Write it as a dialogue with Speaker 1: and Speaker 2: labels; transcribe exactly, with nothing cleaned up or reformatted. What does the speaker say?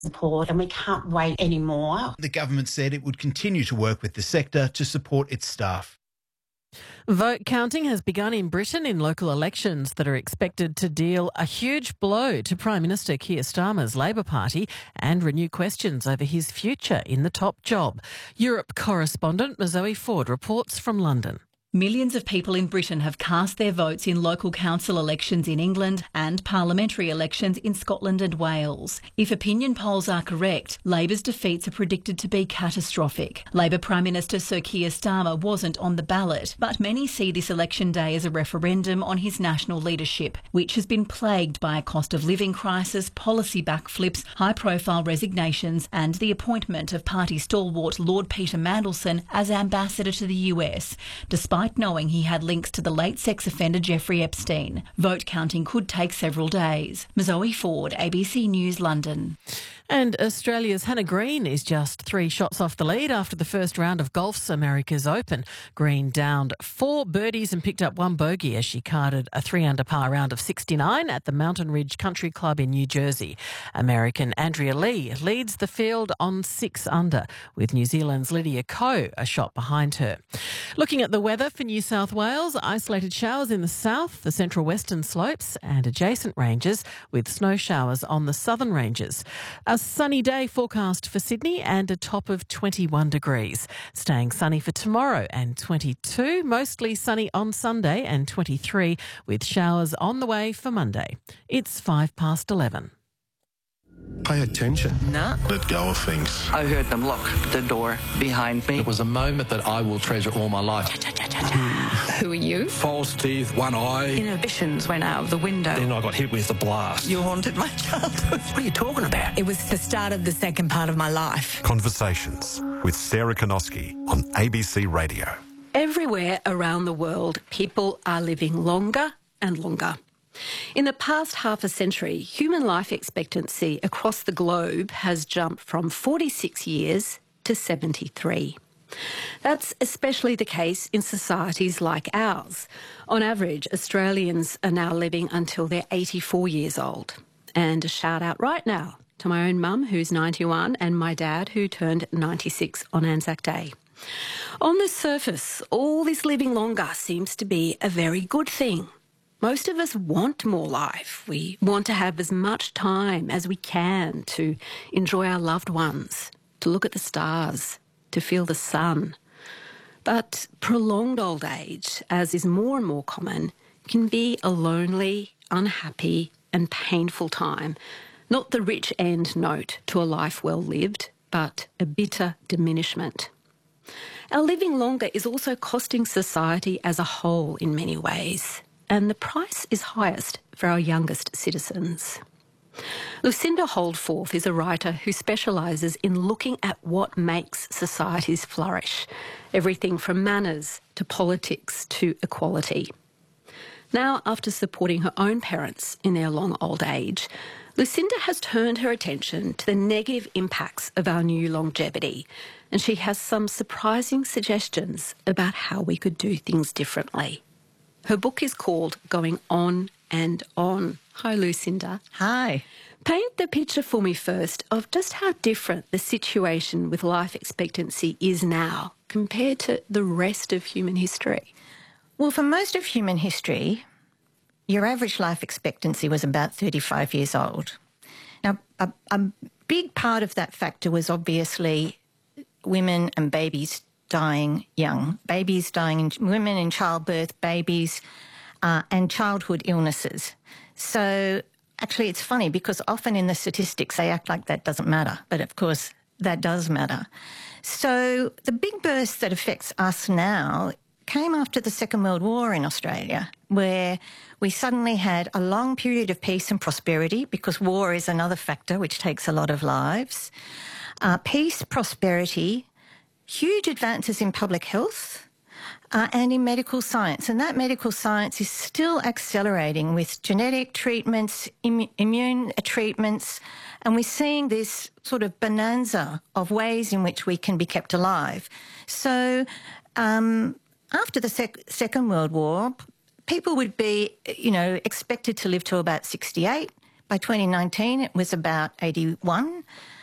Speaker 1: support, and we can't wait anymore.
Speaker 2: The government said it would continue to work with the sector to support its staff.
Speaker 3: Vote counting has begun in Britain in local elections that are expected to deal a huge blow to Prime Minister Keir Starmer's Labor Party and renew questions over his future in the top job. Europe correspondent Zoe Ford reports from London.
Speaker 4: Millions of people in Britain have cast their votes in local council elections in England and parliamentary elections in Scotland and Wales. If opinion polls are correct, Labor's defeats are predicted to be catastrophic. Labor Prime Minister Sir Keir Starmer wasn't on the ballot, but many see this election day as a referendum on his national leadership, which has been plagued by a cost of living crisis, policy backflips, high-profile resignations and the appointment of party stalwart Lord Peter Mandelson as ambassador to the U S, despite knowing he had links to the late sex offender Jeffrey Epstein. Vote counting could take several days. Zoe Ford, A B C News, London.
Speaker 3: And Australia's Hannah Green is just three shots off the lead after the first round of golf's America's Open. Green downed four birdies and picked up one bogey as she carded a three-under par round of sixty-nine at the Mountain Ridge Country Club in New Jersey. American Andrea Lee leads the field on six under, with New Zealand's Lydia Ko a shot behind her. Looking at the weather for New South Wales, isolated showers in the south, the central western slopes and adjacent ranges, with snow showers on the southern ranges. A sunny day forecast for Sydney and a top of twenty-one degrees. Staying sunny for tomorrow and twenty-two, mostly sunny on Sunday and twenty-three, with showers on the way for Monday. It's five past eleven.
Speaker 5: Pay attention.
Speaker 6: No.
Speaker 5: Let go of things.
Speaker 6: I heard them lock the door behind me.
Speaker 7: It was a moment that I will treasure all my life.
Speaker 6: Who are you?
Speaker 5: False teeth, one eye.
Speaker 6: Inhibitions went out of the window.
Speaker 5: Then I got hit with the blast.
Speaker 6: You haunted my childhood. What are you talking about?
Speaker 8: It was the start of the second part of my life.
Speaker 9: Conversations with Sarah Konoski on A B C Radio.
Speaker 10: Everywhere around the world, people are living longer and longer. In the past half a century, human life expectancy across the globe has jumped from forty-six years to seventy-three. That's especially the case in societies like ours. On average, Australians are now living until they're eighty-four years old. And a shout out right now to my own mum, who's ninety-one, and my dad, who turned ninety-six on Anzac Day. On the surface, all this living longer seems to be a very good thing. Most of us want more life. We want to have as much time as we can to enjoy our loved ones, to look at the stars, to feel the sun. But prolonged old age, as is more and more common, can be a lonely, unhappy and painful time. Not the rich end note to a life well lived, but a bitter diminishment. Our living longer is also costing society as a whole in many ways, and the price is highest for our youngest citizens. Lucinda Holdforth is a writer who specialises in looking at what makes societies flourish, everything from manners to politics to equality. Now, after supporting her own parents in their long old age, Lucinda has turned her attention to the negative impacts of our new longevity, and she has some surprising suggestions about how we could do things differently. Her book is called Going On and On. Hi, Lucinda.
Speaker 8: Hi.
Speaker 10: Paint the picture for me first of just how different the situation with life expectancy is now compared to the rest of human history.
Speaker 8: Well, for most of human history, your average life expectancy was about thirty-five years old. Now, a, a big part of that factor was obviously women and babies dying young, babies dying, in, women in childbirth, babies, uh, and childhood illnesses. So actually it's funny because often in the statistics they act like that doesn't matter, but of course that does matter. So the big burst that affects us now came after the Second World War in Australia, where we suddenly had a long period of peace and prosperity, because war is another factor which takes a lot of lives. Uh, peace, prosperity, huge advances in public health uh, and in medical science. And that medical science is still accelerating with genetic treatments, Im- immune treatments, and we're seeing this sort of bonanza of ways in which we can be kept alive. So um, after the sec- Second World War, people would be, you know, expected to live to about sixty-eight. By twenty nineteen, it was about eighty-one.